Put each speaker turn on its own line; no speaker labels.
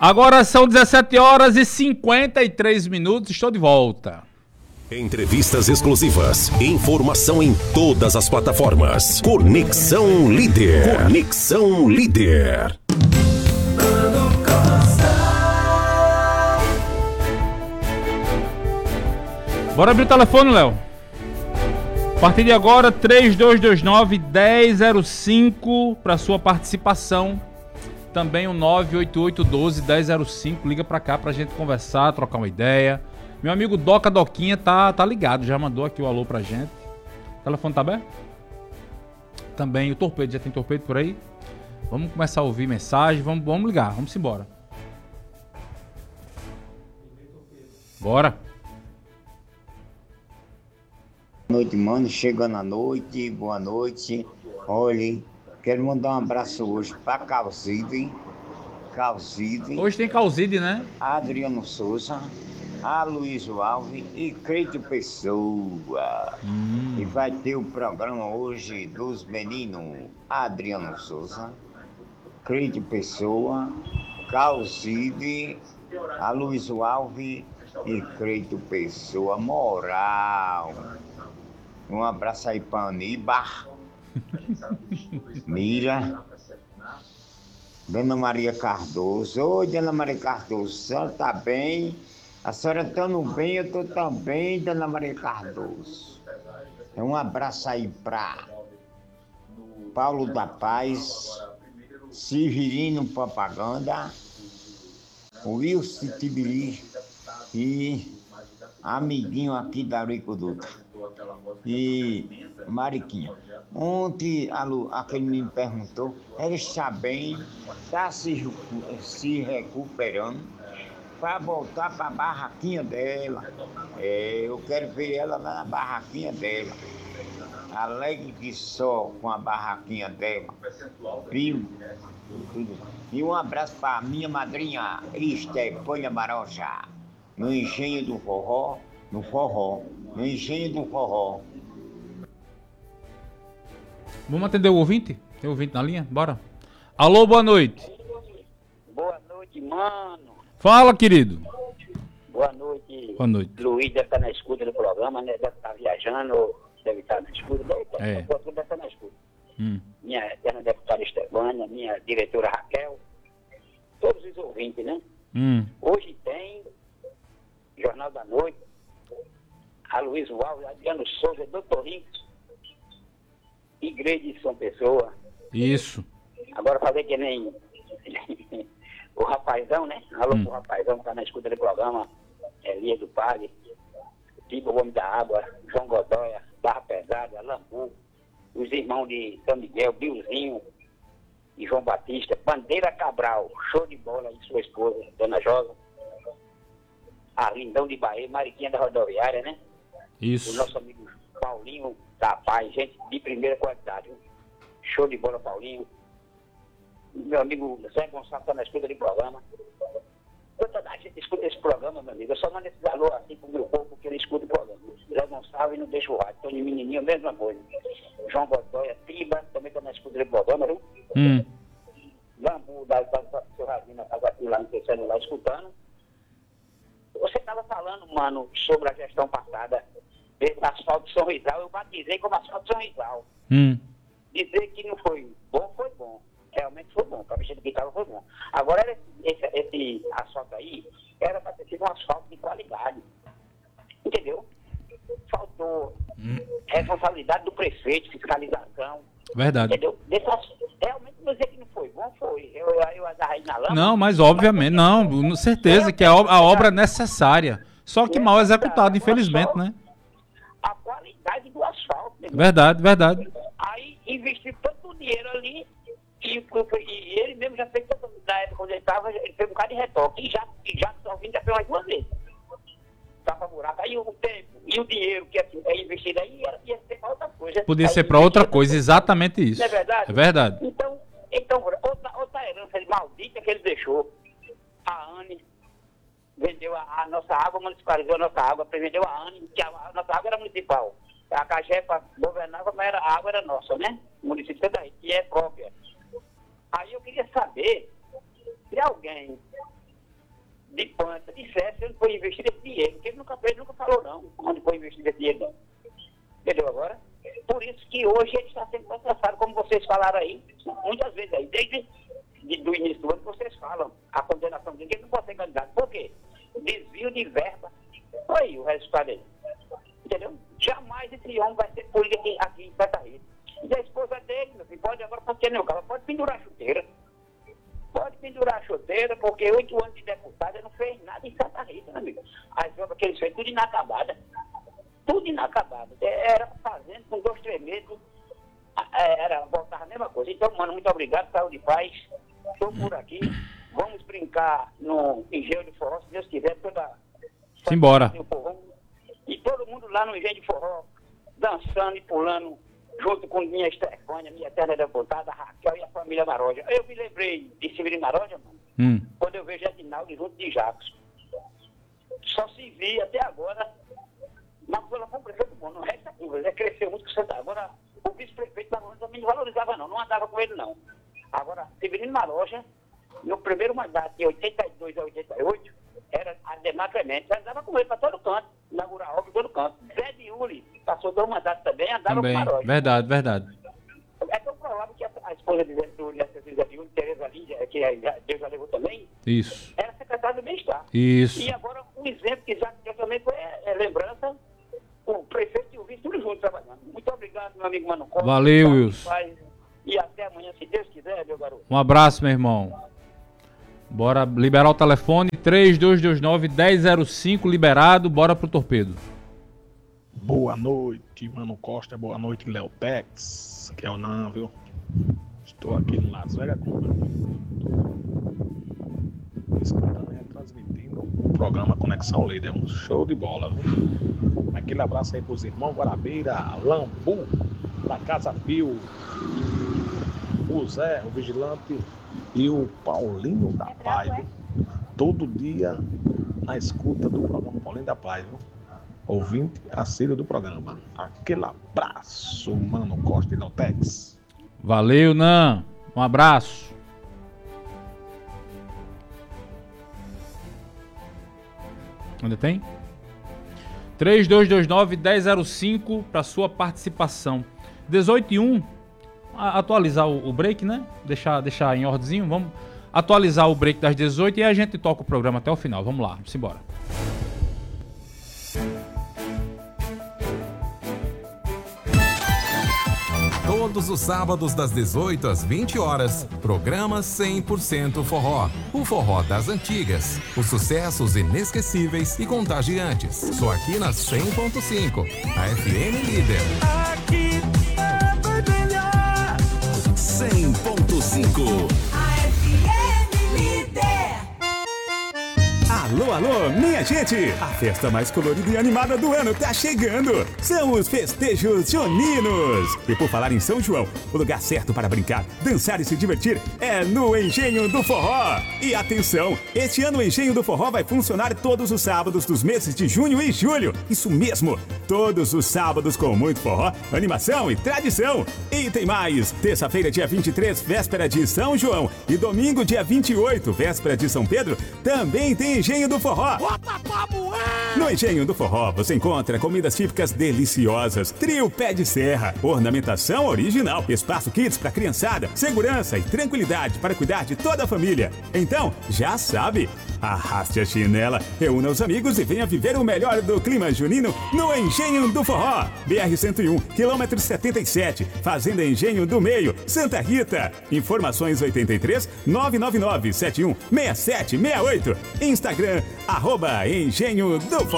Agora são 17 horas e 53 minutos, estou de volta.
Entrevistas exclusivas, informação em todas as plataformas. Conexão Líder. Conexão Líder.
Bora abrir o telefone, Léo. A partir de agora, 3229-1005 para sua participação. Também o 98812-1005. Liga para cá pra gente conversar, trocar uma ideia. Meu amigo Doca Doquinha tá ligado, já mandou aqui o alô pra gente. O telefone tá aberto? Também o torpedo, já tem torpedo por aí? Vamos começar a ouvir mensagem, vamos ligar, vamos embora. Bora.
Boa noite, mano. Chegando a noite, boa noite. Olha, quero mandar um abraço hoje pra Calzide.
Hoje tem Calzide, né?
Adriano Souza, a Luiz Alves e Creito Pessoa. E vai ter o programa hoje dos meninos Adriano Souza, Creito Pessoa, Calzide, a Luiz Alves e Creito Pessoa. Moral. Um abraço aí pra Aníbar, Mira, Dona Maria Cardoso. Oi, Dona Maria Cardoso, a senhora tá bem? A senhora estando bem, eu tô também, Dona Maria Cardoso. Um abraço aí pra Paulo da Paz, Severino Propaganda, Wilson Tibiri e amiguinho aqui da Aricoduta. E Mariquinha. Ontem aquele me perguntou, ela está bem, está se recuperando para voltar para a barraquinha dela. Eu quero ver ela lá na barraquinha dela. Alegre que só com a barraquinha dela. Viu? E um abraço para minha madrinha Estepânia Maroja, no Engenho do Forró. No Engenho do Forró.
Vamos atender o ouvinte? Tem ouvinte na linha? Bora. Alô, boa noite.
Boa noite, mano.
Fala, querido.
Boa noite.
Boa noite.
Luiz deve estar na escuta do programa, né? Deve estar viajando, deve estar na escuta. Deve estar na escuta. Minha eterna deputada Estevânia, minha diretora Raquel, todos os ouvintes, né? Hoje tem Jornal da Noite, a Luiz Alves, Adriano Souza, Doutor Rinks, Igreja de São Pessoa.
Isso.
Agora fazer que nem o rapazão, né? Alô pro rapazão que tá na escuta do programa, Elias do Padre, Tipo o Homem da Água, João Godóia, Barra Pesada, Lambu, os irmãos de São Miguel, Bilzinho e João Batista, Bandeira Cabral, show de bola, e sua esposa, Dona Josa, Arlindão de Bahia, Mariquinha da Rodoviária, né?
Isso.
O nosso amigo Paulinho da Paz, gente de primeira qualidade. Viu? Show de bola, Paulinho. Meu amigo Zé Gonçalves está na escuta do programa. Toda a gente escuta esse programa, meu amigo. Eu só mando esse alô assim pro meu povo, porque ele escuta o programa. Zé Gonçalves não deixa o rádio. Tony Menininho, mesma coisa. João Godóia, Tiba, também está na escuta do programa, viu? Lambu, da seu Radinho, na casa aqui lá no terceiro lá, escutando. Você estava falando, mano, sobre a gestão passada desse asfalto de São Rizal. Eu batizei como asfalto de São Rizal. Dizer que não foi bom, foi bom. Realmente foi bom. Para mexer do guitarra foi bom. Agora, esse asfalto aí era para ter sido um asfalto de qualidade. Entendeu? Faltou responsabilidade do prefeito, fiscalização.
Verdade.
Entendeu? Realmente não dizer que não foi bom, foi. Eu agarrei na lama.
Não, mas obviamente, não, certeza que a obra é necessária. Só que mal executado, infelizmente, né?
A qualidade do asfalto. Né?
Verdade.
Aí investiu todo o dinheiro ali e ele mesmo já fez, na época quando ele estava, ele fez um bocado de retoque. E já fez mais duas vezes. Tapa buraco. Aí o tempo e o dinheiro que é investido aí ia ser para outra coisa.
Podia ser para outra coisa, exatamente isso.
Não é verdade?
É verdade.
Então outra herança maldita que ele deixou. A ANE vendeu a nossa água, municipalizou a nossa água, vendeu a ANE, que a nossa água era municipal. A CAGEPA governava, mas a água era nossa, né? O município daí, que é própria. Aí eu queria saber se alguém de planta dissesse onde foi investido esse dinheiro, porque ele nunca falou não, onde foi investido esse dinheiro não. Entendeu agora? Por isso que hoje ele está sendo processado, como vocês falaram aí, muitas vezes aí, desde do início do ano vocês falam, a condenação dele, ele não pode ser candidato. Por quê? Desvio de verba. Olha aí o resultado aí. Entendeu? Jamais esse homem vai ser político aqui em Santa Rita. E a esposa dele, meu filho, pode agora, porque não, ela pode pendurar a chuteira. Pode pendurar a chuteira, porque 8 anos de deputada não fez nada em Santa Rita, né, amigo? As obras que eles fez, tudo inacabada. Tudo inacabado. Era fazendo com 2, 3 meses, voltava a mesma coisa. Então, mano, muito obrigado, saúde e paz. Estou por aqui. Vamos brincar no Engenho de Forró, se Deus quiser,
Simbora.
E todo mundo lá no Engenho de Forró, dançando e pulando, junto com minha Estefânia, minha eterna deputada, Raquel e a família Maroja. Eu me lembrei de Severino Maroja, mano, quando eu vejo Edinaldo junto de Jacos. Só se via até agora, mas ela foi um prefeito bom, não resta dúvida, ele cresceu muito com Santa. Agora, o vice-prefeito também não valorizava não andava com ele não. Agora, Severino Maroja, no primeiro mandato, de 82 a 88, era Ademar Clemente, andava com ele para todo canto, inaugurar a obra em todo canto. Zé de Yuri passou 2 mandatos também, andava com o Maroja.
Verdade.
É tão provável que a esposa de Zé de Yuri, Tereza Lídia, que Deus já levou também,
Isso.
era secretária do Bem-Estar.
Isso.
E agora, um exemplo que já também foi lembrança, o prefeito e o vice tudo junto trabalhando. Muito obrigado, meu amigo Mano Costa.
Valeu, Wilson.
E até amanhã, se Deus quiser, meu garoto.
Um abraço, meu irmão. Bora liberar o telefone 3229-1005 liberado, bora pro torpedo.
Boa noite, Mano Costa, boa noite, Léo Tex, aqui é o Nan, viu? Estou aqui no Las Vegas escutando e transmitindo o programa Conexão Líder, um show de bola, viu? Aquele abraço aí pros irmãos Guarabeira, Lambu, da Casa Pio, o Zé, o Vigilante e o Paulinho da Paz, viu? Todo dia na escuta do programa Paulinho da Paz, viu? Ouvinte assíduo do programa. Aquele abraço, Mano Costa e Notex.
Valeu, Nan. Um abraço. Ainda tem? 3229-1005 para sua participação. 18h01. Atualizar o break, né? Deixar em ordemzinho. Vamos atualizar o break das 18 e a gente toca o programa até o final. Vamos lá, vamos embora.
Todos os sábados das 18 às 20 horas, programa 100% Forró. O forró das antigas, os sucessos inesquecíveis e contagiantes. Só aqui na 100.5, a FM Líder.
Aqui é melhor. 100.5.
A FM Líder.
Alô, minha gente! A festa mais colorida e animada do ano tá chegando! São os festejos juninos! E por falar em São João, o lugar certo para brincar, dançar e se divertir é no Engenho do Forró! E atenção, este ano o Engenho do Forró vai funcionar todos os sábados dos meses de junho e julho! Isso mesmo! Todos os sábados com muito forró, animação e tradição! E tem mais! Terça-feira, dia 23, véspera de São João, e domingo, dia 28, véspera de São Pedro, também tem Engenho do Forró. No Engenho do Forró você encontra comidas típicas deliciosas, trio pé de serra, ornamentação original, espaço kids para criançada, segurança e tranquilidade para cuidar de toda a família. Então, já sabe, arraste a chinela, reúna os amigos e venha viver o melhor do clima junino no Engenho do Forró. BR-101, quilômetro 77, Fazenda Engenho do Meio, Santa Rita. Informações 83 999 71 6768. Instagram, @Engenho do Forró.